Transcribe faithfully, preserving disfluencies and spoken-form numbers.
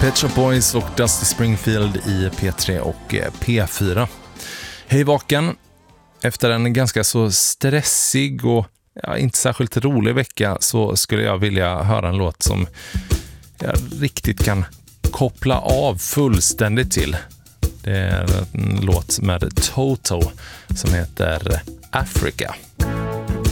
Pet Shop Boys och Dusty Springfield i P tre och P fyra. Hej vaken! Efter en ganska så stressig och ja, inte särskilt rolig vecka så skulle jag vilja höra en låt som jag riktigt kan koppla av fullständigt till. Det är en låt med Toto som heter Africa.